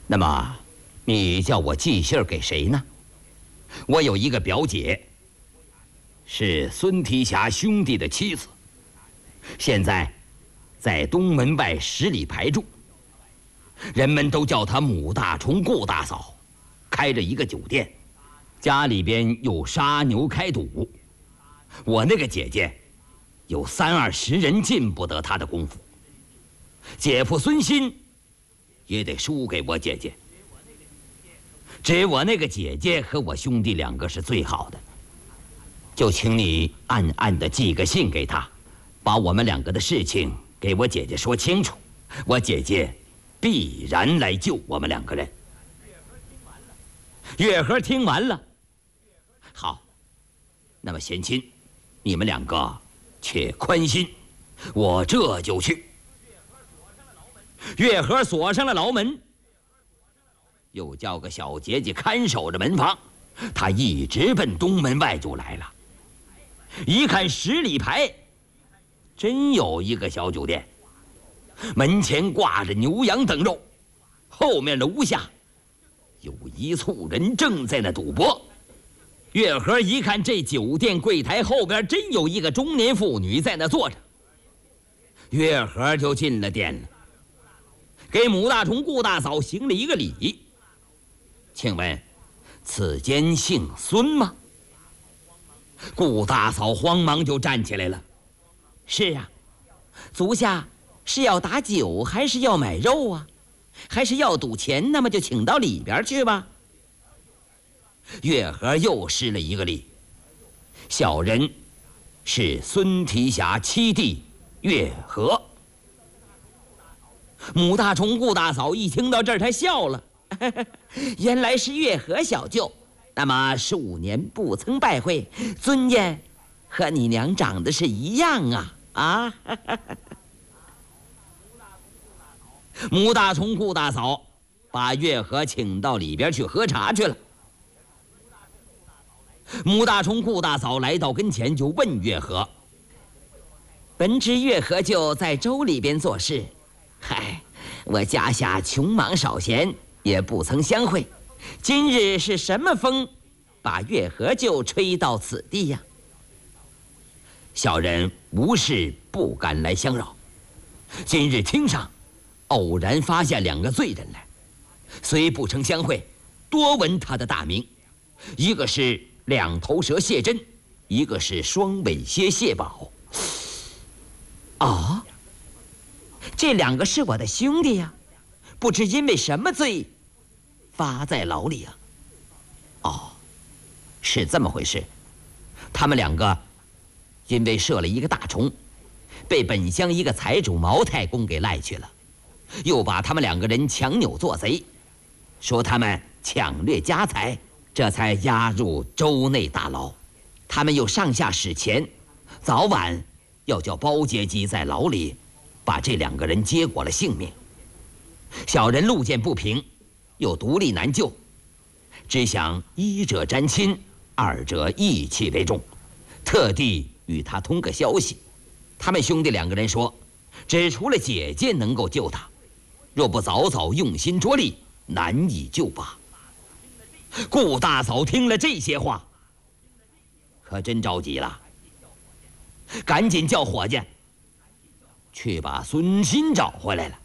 那么，你叫我寄信儿给谁呢？我有一个表姐，是孙提辖兄弟的妻子，现在在东门外10里牌住，人们都叫她母大虫顾大嫂，开着一个酒店，家里边有杀牛开赌。我那个姐姐有30-20人进不得她的功夫，姐夫孙新也得输给我姐姐。只我那个姐姐和我兄弟2个是最好的，就请你暗暗地寄个信给她，把我们2个的事情给我姐姐说清楚，我姐姐必然来救我们2个人。月和听完了，好，那么贤亲，你们2个且宽心，我这就去。月和锁上了牢门，又叫个小姐姐看守着门房，他一直奔东门外就来了。一看10里牌，真有一个小酒店，门前挂着牛羊等肉，后面的屋下有一簇人正在那赌博。月和一看这酒店柜台后边真有一个中年妇女在那坐着，月和就进了店了，给母大虫顾大嫂行了一个礼。请问此间姓孙吗？顾大嫂慌忙就站起来了。是啊，足下是要打酒还是要买肉啊？还是要赌钱？那么就请到里边去吧。月和又施了一个礼。小人是孙提辖7弟月和。母大虫顾大嫂一听到这儿，她笑了。原来是月和小舅，那么数年不曾拜会，尊严和你娘长得是一样啊！母大虫顾大嫂把月和请到里边去喝茶去了。母大虫顾大嫂来到跟前，就问月和：“本知月和舅在州里边做事，嗨，我家下穷忙少闲，也不曾相会。今日是什么风，把月和舅吹到此地呀？”小人无事不敢来相扰，今日厅上偶然发现2个罪人来，虽不曾相会，多闻他的大名，一个是2头蛇谢真，一个是双尾蝎谢宝。哦，这2个是我的兄弟呀，不知因为什么罪发在牢里啊？哦，是这么回事。他们2个因为设了一个大虫，被本乡一个财主毛太公给赖去了，又把他们2个人强扭做贼，说他们抢掠家财，这才押入州内大牢。他们又上下使钱，早晚要叫包阶级在牢里把这2个人结果了性命。小人路见不平，又独立难救，只想一者沾亲，二者义气为重，特地与他通个消息。他们兄弟2个人说，只除了姐姐能够救他，若不早早用心着力，难以救拔。顾大嫂听了这些话，可真着急了，赶紧叫伙计去把孙新找回来了。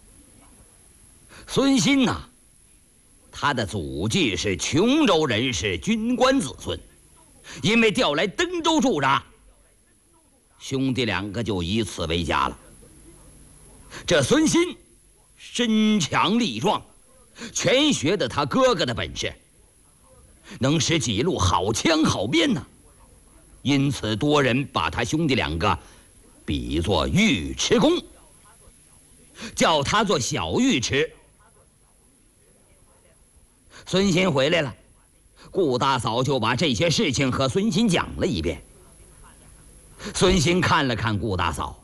孙新呐，他的祖籍是琼州人士，军官子孙，因为调来登州驻扎，兄弟2个就以此为家了。这孙新身强力壮，全学的他哥哥的本事，能使几路好枪好鞭呢，因此多人把他兄弟2个比作尉迟恭，叫他做小尉迟。孙新回来了，顾大嫂就把这些事情和孙新讲了一遍。孙新看了看顾大嫂，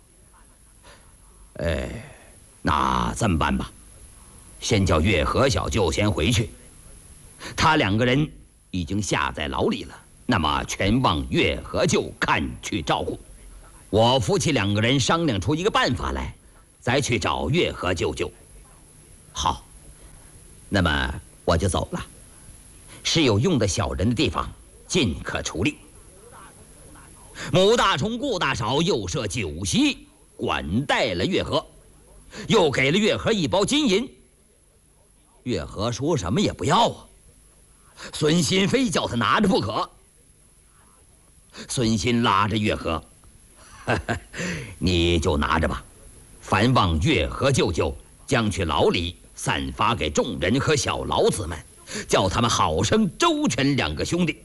那这么办吧，先叫月和小舅先回去，他2个人已经下在牢里了，那么全望月和舅看去照顾。我夫妻2个人商量出一个办法来，再去找月和舅舅。好， 那么我就走了。是有用的小人的地方，尽可处理。穆大冲、顾大嫂又设酒席，管待了月河，又给了月河1包金银。月河说什么也不要啊，孙新非叫他拿着不可。孙新拉着月河，你就拿着吧，凡望月河舅舅将去牢里散发给众人和小牢子们，叫他们好生周全2个兄弟。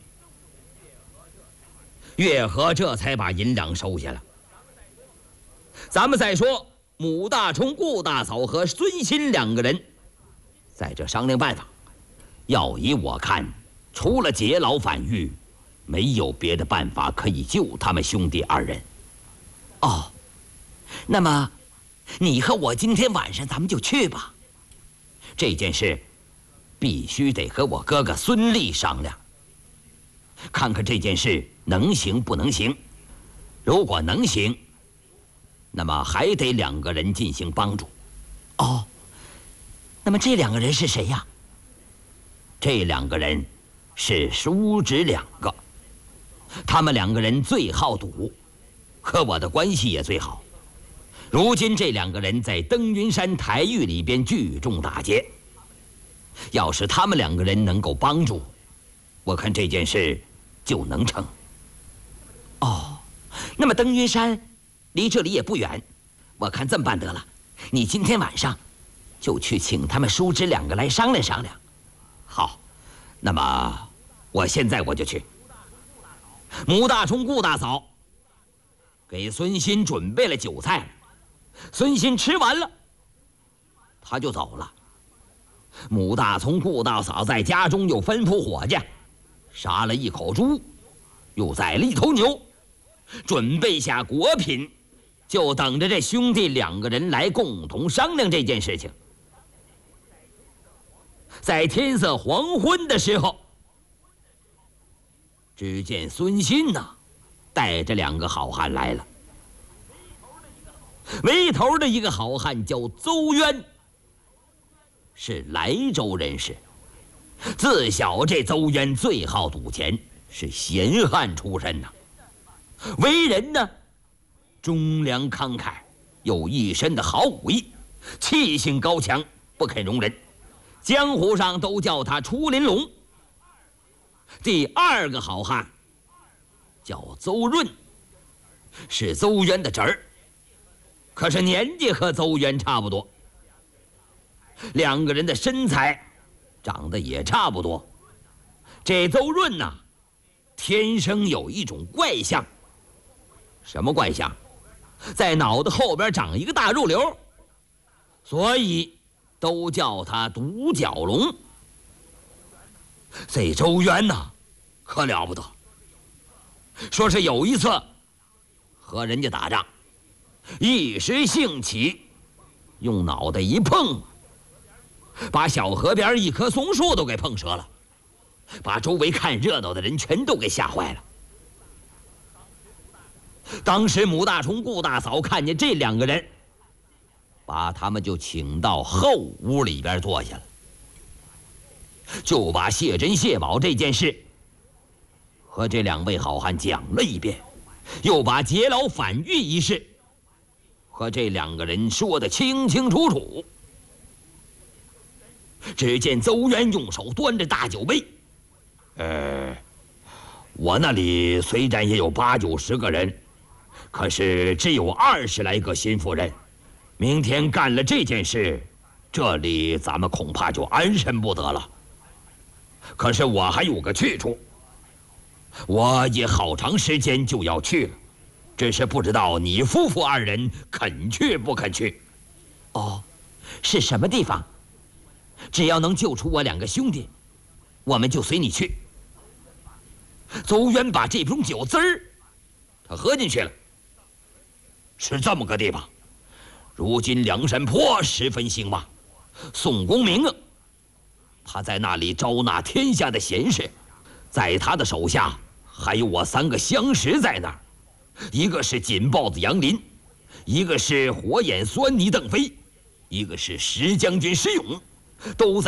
月河这才把银两收下了。咱们再说穆大冲、顾大嫂和孙新2个人在这商量办法，要依我看，除了劫牢反狱，没有别的办法可以救他们兄弟2人。哦，那么你和我今天晚上咱们就去吧。这件事必须得和我哥哥孙立商量，看看这件事能行不能行。如果能行，那么还得2个人进行帮助。哦，那么这2个人是谁呀？这2个人是叔侄2个，他们2个人最好赌，和我的关系也最好。如今这2个人在登云山台狱里边聚众打劫，要是他们2个人能够帮助，我看这件事就能成。哦，那么登云山离这里也不远，我看这么办得了，你今天晚上就去请他们叔侄2个来商量商量。好，那么我现在就去。穆大冲、顾大嫂给孙新准备了酒菜，孙新吃完了，他就走了。穆大冲、顾大嫂在家中又吩咐伙计杀了1口猪，又宰了1头牛，准备下果品，就等着这兄弟2个人来共同商量这件事情。在天色黄昏的时候，只见孙新带着2个好汉来了。为头的一个好汉叫邹渊，是莱州人士。自小这邹渊最好赌钱，是闲汉出身为人忠良慷慨，有一身的好武艺，气性高强，不肯容人，江湖上都叫他出林龙。第2个好汉叫邹润，是邹渊的侄儿，可是年纪和邹渊差不多，2个人的身材长得也差不多。这邹润天生有一种怪相。什么怪相？在脑袋后边长一个大肉瘤，所以都叫他独角龙。这邹渊可了不得，说是有一次和人家打仗，一时兴起，用脑袋一碰，把小河边一棵松树都给碰折了，把周围看热闹的人全都给吓坏了。当时穆大冲、顾大嫂看见这2个人，把他们就请到后屋里边坐下了，就把谢珍、谢宝这件事和这2位好汉讲了一遍，又把劫牢反狱一事和这2个人说得清清楚楚。只见邹渊用手端着大酒杯，我那里虽然也有8、90个人，可是只有20来个心腹人，明天干了这件事，这里咱们恐怕就安身不得了。可是我还有个去处，我也好长时间就要去了，只是不知道你夫妇2人肯去不肯去。哦，是什么地方？只要能救出我2个兄弟，我们就随你去。邹渊把这盅酒他喝进去了。是这么个地方，如今梁山泊十分兴旺，宋公明他在那里招纳天下的贤士，在他的手下还有我3个相识在那儿，一个是锦豹子杨林，一个是火眼狻猊邓飞，一个是石将军石勇，都在